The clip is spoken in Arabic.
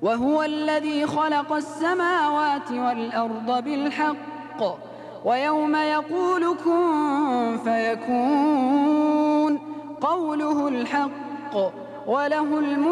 وهو الذي خلق السماوات والأرض بالحق ويوم يقول كن فيكون قوله الحق وله الملك